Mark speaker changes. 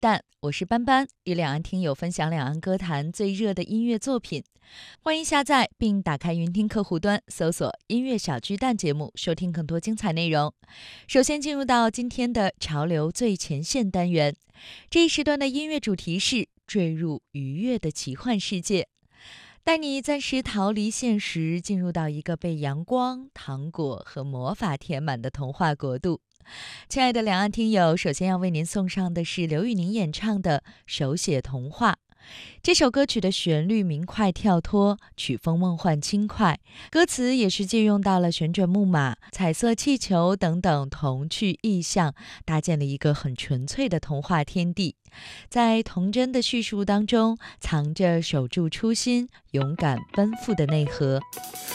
Speaker 1: 蛋，我是斑斑，与两岸听友分享两岸歌坛最热的音乐作品。欢迎下载并打开云听客户端，搜索音乐小巨蛋节目，收听更多精彩内容。首先进入到今天的潮流最前线单元，这一时段的音乐主题是坠入愉悦的奇幻世界，带你暂时逃离现实，进入到一个被阳光、糖果和魔法填满的童话国度。亲爱的两岸听友，首先要为您送上的是刘宇宁演唱的手写童话。这首歌曲的旋律明快跳脱，曲风梦幻轻快，歌词也是借用到了旋转木马、彩色气球等等童趣意象，搭建了一个很纯粹的童话天地。在童真的叙述当中，藏着守住初心、勇敢奔赴的内核。